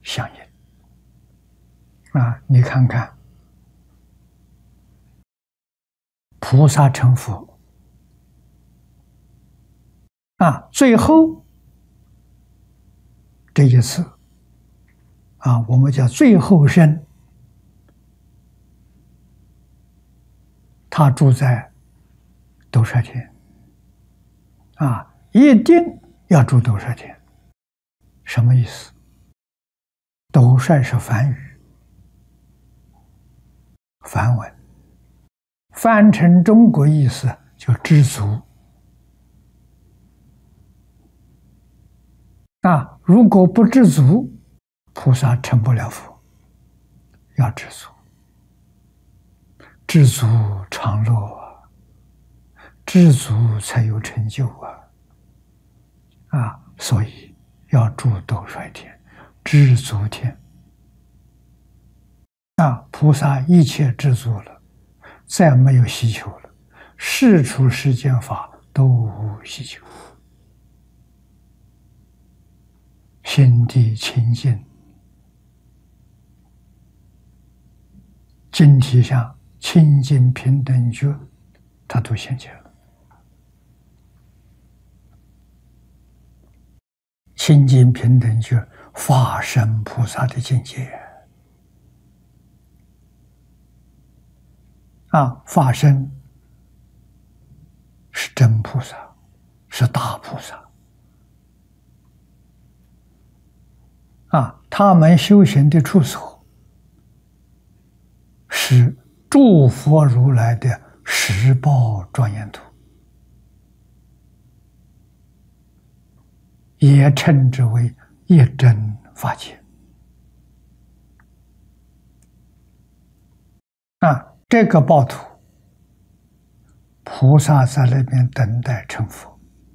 相应。你看看，菩萨成佛最后这一次我们叫最后生，他住在斗率天一定要住斗率天。什么意思？斗率是梵语，梵文，翻成中国意思就知足。如果不知足，菩萨成不了佛。要知足，知足常乐知足才有成就所以要住斗率天，知足天。菩萨一切知足了，再没有希求了，世出世间法都无希求，心地清净，经题上清净平等觉，他都现前了。清净平等觉，法身菩萨的境界法身是真菩萨，是大菩萨他们修行的处所是诸佛如来的十报庄严土，也称之为一真法界这个报土，菩萨在那边等待成佛，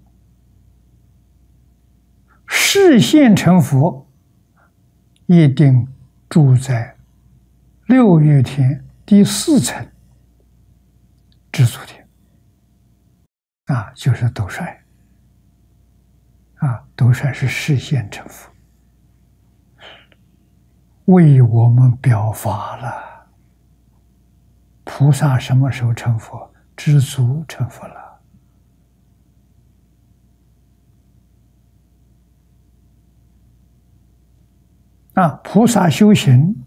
示现成佛，一定住在六欲天第4层知足天就是斗率斗率是示现成佛，为我们表法了。菩萨什么时候成佛？知足成佛了。菩萨修行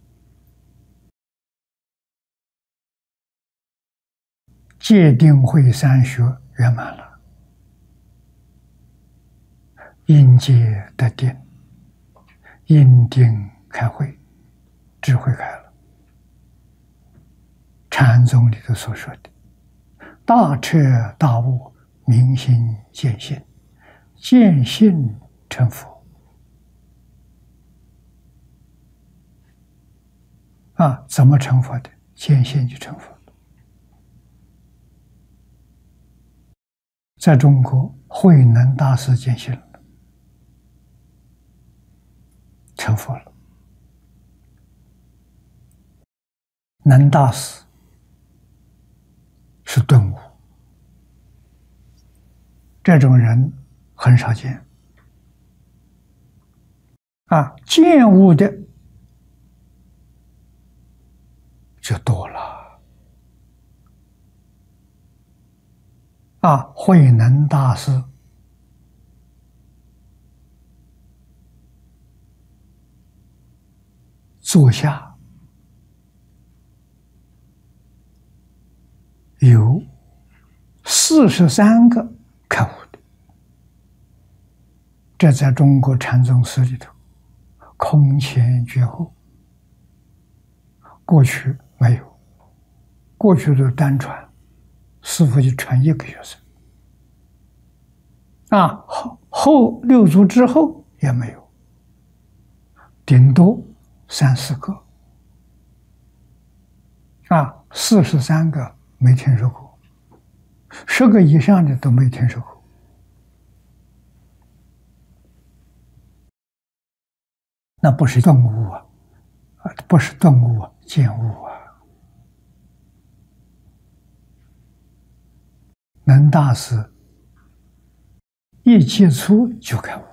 戒定慧三学圆满了，因戒得定，因定开慧，智慧开了。禅宗里头所说的大彻大悟，明心见性，见性成佛怎么成佛的？见性就成佛了。在中国，慧能大师见性了，成佛了。能大师是顿悟，这种人很少见见悟的就多了慧能大师坐下有43个开悟的，这在中国禅宗史里头空前绝后，过去没有，过去都单传，师父就传1个学生后六祖之后也没有，顶多3、4个43个没听说过，10个以上的都没听说过。那不是顿悟不是顿悟见悟能大师一接触就开悟